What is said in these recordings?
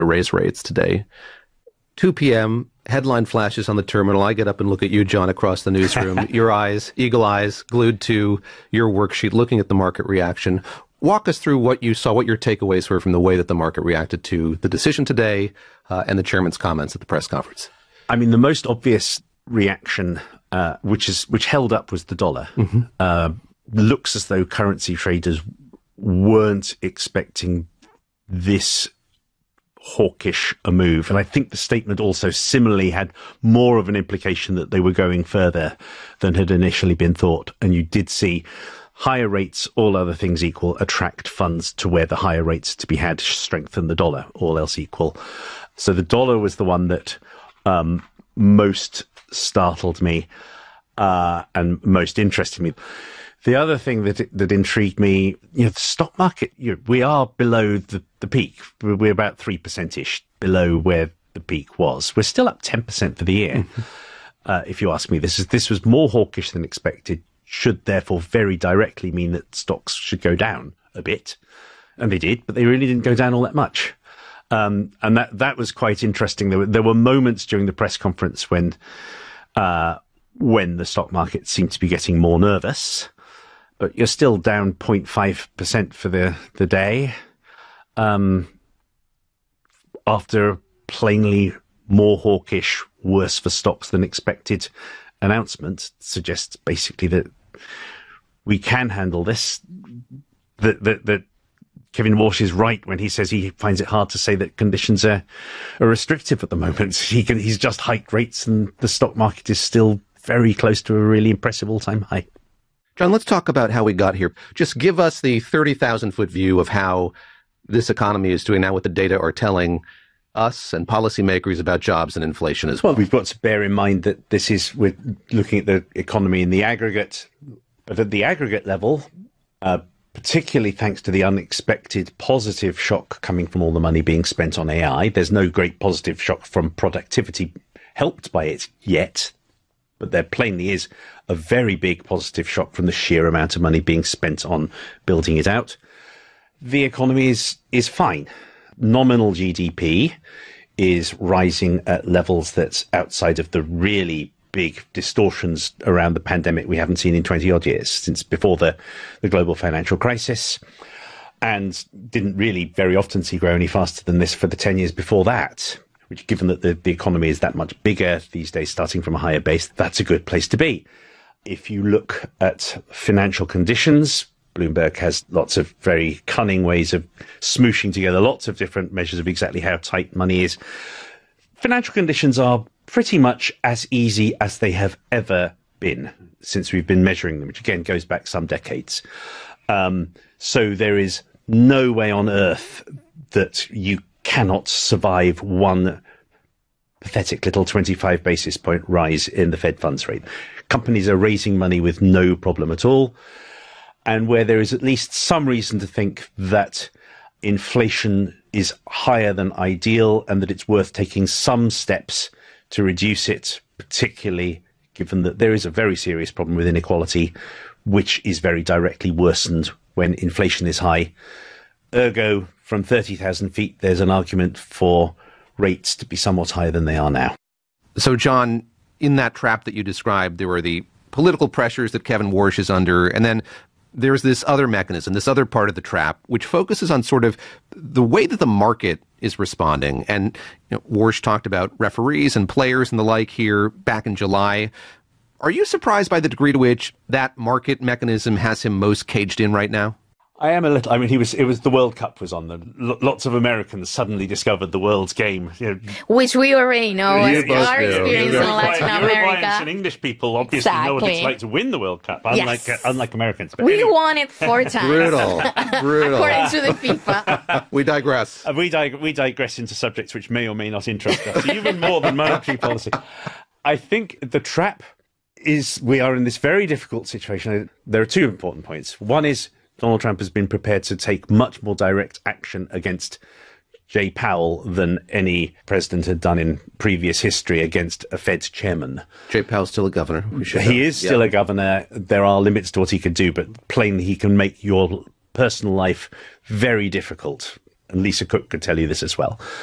raise rates today. 2 p.m., headline flashes on the terminal. I get up and look at you, John, across the newsroom. Your eyes, eagle eyes, glued to your worksheet, looking at the market reaction. Walk us through what you saw, what your takeaways were from the way that the market reacted to the decision today and the chairman's comments at the press conference. I mean, the most obvious reaction, which held up, was the dollar. Looks as though currency traders weren't expecting this hawkish a move. And I think the statement also similarly had more of an implication that they were going further than had initially been thought. And you did see higher rates, all other things equal, attract funds to where the higher rates to be had, strengthen the dollar, all else equal. So the dollar was the one that most startled me and most interested me. The other thing that intrigued me, the stock market, we are below the peak. We're about 3%-ish below where the peak was. We're still up 10% for the year. If you ask me, this was more hawkish than expected, should therefore very directly mean that stocks should go down a bit. And they did, but they really didn't go down all that much. And that was quite interesting. There were moments during the press conference when the stock market seemed to be getting more nervous. But you're still down 0.5% for the day. After plainly more hawkish, worse for stocks than expected announcement, suggests basically that we can handle this. That Kevin Walsh is right when he says he finds it hard to say that conditions are restrictive at the moment. He's just hiked rates and the stock market is still very close to a really impressive all-time high. John, let's talk about how we got here. Just give us the 30,000-foot view of how this economy is doing now, what the data are telling us and policymakers about jobs and inflation as well. We've got to bear in mind that we're looking at the economy in the aggregate, but at the aggregate level, particularly thanks to the unexpected positive shock coming from all the money being spent on AI, there's no great positive shock from productivity helped by it yet. But there plainly is a very big positive shock from the sheer amount of money being spent on building it out. The economy is fine. Nominal GDP is rising at levels that's outside of the really big distortions around the pandemic we haven't seen in 20-odd years, since before the global financial crisis, and didn't really very often see grow any faster than this for the 10 years before that. Which, given that the economy is that much bigger these days, starting from a higher base, that's a good place to be. If you look at financial conditions, Bloomberg has lots of very cunning ways of smooshing together lots of different measures of exactly how tight money is. Financial conditions are pretty much as easy as they have ever been since we've been measuring them, which again goes back some decades. So there is no way on earth that you cannot survive one pathetic little 25 basis point rise in the Fed funds rate. Companies are raising money with no problem at all. And where there is at least some reason to think that inflation is higher than ideal and that it's worth taking some steps to reduce it, particularly given that there is a very serious problem with inequality, which is very directly worsened when inflation is high. Ergo, from 30,000 feet, there's an argument for rates to be somewhat higher than they are now. So, John, in that trap that you described, there were the political pressures that Kevin Warsh is under, and then there's this other mechanism, this other part of the trap, which focuses on sort of the way that the market is responding. And Warsh talked about referees and players and the like here back in July. Are you surprised by the degree to which that market mechanism has him most caged in right now? I am a little. I mean, it was the World Cup was on. Lots of Americans suddenly discovered the world's game, which we already know our experience in Latin America. Uruguayans and English people obviously know what it's like to win the World Cup, unlike Americans. But we won it 4 times. Brutal. According to the FIFA. We digress. We digress into subjects which may or may not interest us, even more than monetary policy. I think the trap is we are in this very difficult situation. There are 2 important points. One is Donald Trump has been prepared to take much more direct action against Jay Powell than any president had done in previous history against a Fed chairman. Jay Powell's still a governor. He is still a governor. There are limits to what he could do, but plainly he can make your personal life very difficult. And Lisa Cook could tell you this as well.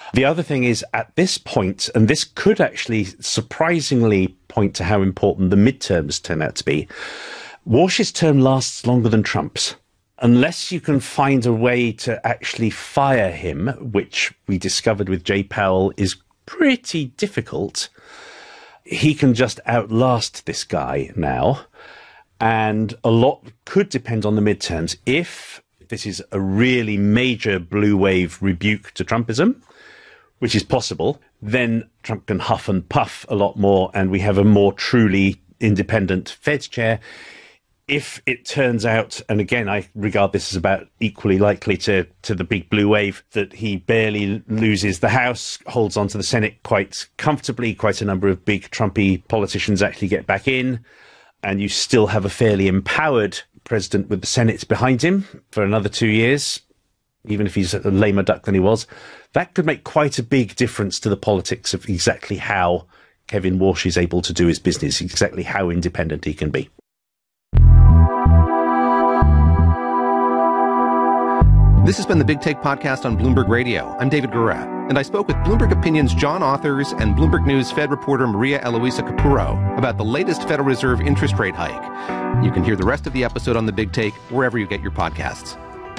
The other thing is, at this point, and this could actually surprisingly point to how important the midterms turn out to be, Warsh's term lasts longer than Trump's. Unless you can find a way to actually fire him, which we discovered with Jay Powell is pretty difficult, he can just outlast this guy now. And a lot could depend on the midterms. If this is a really major blue wave rebuke to Trumpism, which is possible, then Trump can huff and puff a lot more, and we have a more truly independent Fed chair. If it turns out, and again, I regard this as about equally likely to the big blue wave, that he barely loses the House, holds on to the Senate quite comfortably, quite a number of big Trumpy politicians actually get back in, and you still have a fairly empowered president with the Senate behind him for another 2 years, even if he's a lamer duck than he was, that could make quite a big difference to the politics of exactly how Kevin Warsh is able to do his business, exactly how independent he can be. This has been the Big Take podcast on Bloomberg Radio. I'm David Gura, and I spoke with Bloomberg Opinion's John Authers and Bloomberg News Fed reporter Maria Eloisa Capurro about the latest Federal Reserve interest rate hike. You can hear the rest of the episode on the Big Take wherever you get your podcasts.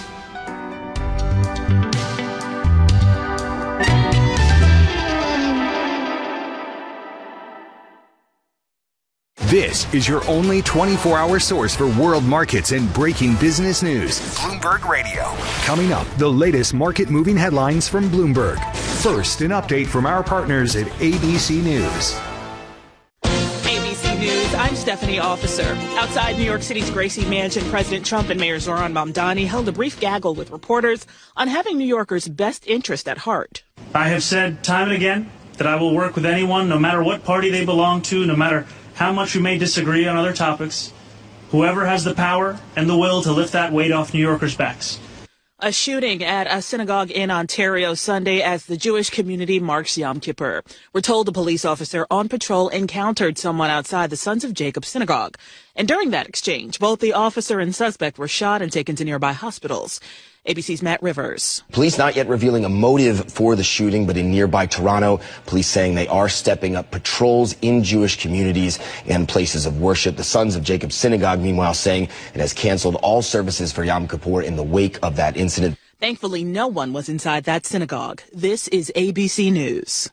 This is your only 24-hour source for world markets and breaking business news. Bloomberg Radio. Coming up, the latest market-moving headlines from Bloomberg. First, an update from our partners at ABC News. ABC News, I'm Stephanie Officer. Outside New York City's Gracie Mansion, President Trump and Mayor Zohran Mamdani held a brief gaggle with reporters on having New Yorkers' best interest at heart. I have said time and again that I will work with anyone, no matter what party they belong to, no matter how much we may disagree on other topics, whoever has the power and the will to lift that weight off New Yorkers' backs. A shooting at a synagogue in Ontario Sunday as the Jewish community marks Yom Kippur. We're told a police officer on patrol encountered someone outside the Sons of Jacob synagogue. And during that exchange, both the officer and suspect were shot and taken to nearby hospitals. ABC's Matt Rivers. Police not yet revealing a motive for the shooting, but in nearby Toronto, police saying they are stepping up patrols in Jewish communities and places of worship. The Sons of Jacob Synagogue, meanwhile, saying it has canceled all services for Yom Kippur in the wake of that incident. Thankfully, no one was inside that synagogue. This is ABC News.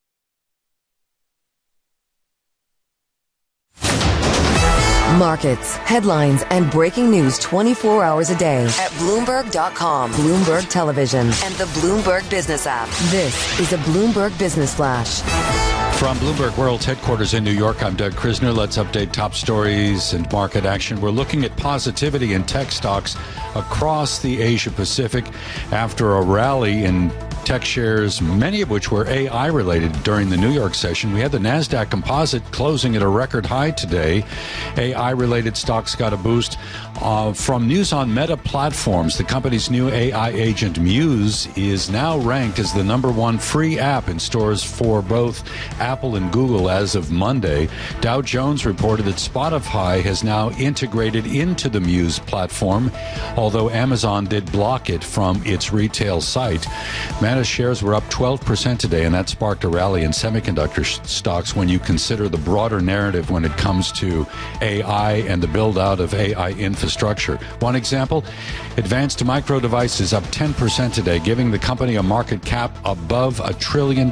Markets, headlines, and breaking news 24 hours a day at Bloomberg.com, Bloomberg Television, and the Bloomberg Business app. This is a Bloomberg Business Flash. From Bloomberg World's headquarters in New York, I'm Doug Krisner. Let's update top stories and market action. We're looking at positivity in tech stocks across the Asia Pacific after a rally in tech shares, many of which were AI related during the New York session. We had the NASDAQ Composite closing at a record high today. AI related stocks got a boost from news on Meta Platforms. The company's new AI agent Muse is now ranked as the #1 free app in stores for both Apple and Google as of Monday. Dow Jones reported that Spotify has now integrated into the Muse platform, although Amazon did block it from its retail site. Meta shares were up 12% today, and that sparked a rally in semiconductor stocks when you consider the broader narrative when it comes to AI and the build-out of AI infrastructure. One example, Advanced Micro Devices up 10% today, giving the company a market cap above $1 trillion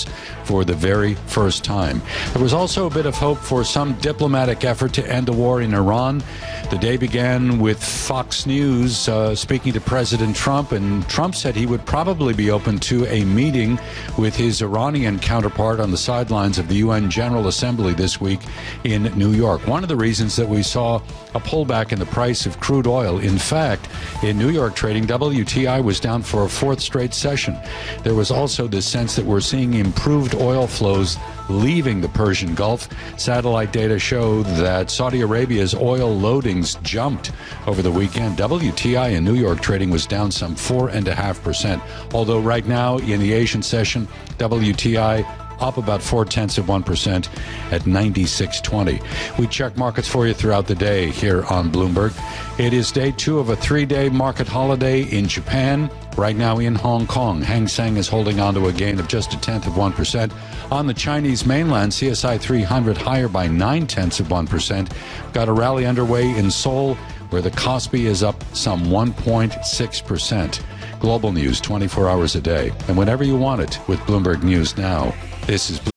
for the very first time. There was also a bit of hope for some diplomatic effort to end the war in Iran. The day began with Fox News speaking to President Trump, and Trump said he would probably be open to a meeting with his Iranian counterpart on the sidelines of the UN General Assembly this week in New York. One of the reasons that we saw a pullback in the price of crude oil, in fact, in New York trading, WTI was down for a fourth straight session. There was also this sense that we're seeing improved oil flows leaving the Persian Gulf. Satellite data showed that Saudi Arabia's oil loadings jumped over the weekend. WTI in New York trading was down some 4.5%, although right now in the Asian session, WTI up about 0.4% at 96.20. We check markets for you throughout the day here on Bloomberg. It is day 2 of a 3-day market holiday in Japan. Right now in Hong Kong, Hang Seng is holding on to a gain of just 0.1%. On the Chinese mainland, CSI 300 higher by 0.9%. Got a rally underway in Seoul, where the Kospi is up some 1.6%. Global news 24 hours a day, and whenever you want it with Bloomberg News Now. This is Bloomberg.